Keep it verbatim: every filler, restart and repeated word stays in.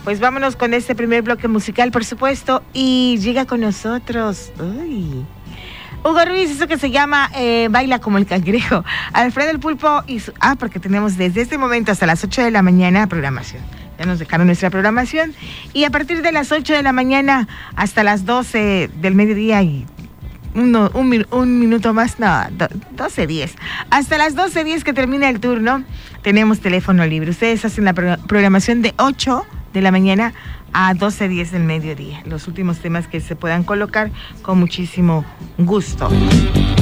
Pues vámonos con este primer bloque musical, por supuesto, y llega con nosotros. Uy. Hugo Ruiz, eso que se llama eh, Baila como el cangrejo. Alfredo el Pulpo y su... Ah, porque tenemos desde este momento hasta las ocho de la mañana programación. Ya nos dejaron nuestra programación. Y a partir de las ocho de la mañana hasta las doce del mediodía y uno, un, un minuto más, no, doce diez. Hasta las doce diez que termina el turno, tenemos teléfono libre. Ustedes hacen la pro- programación de ocho de la mañana a doce diez del mediodía. Los últimos temas que se puedan colocar con muchísimo gusto.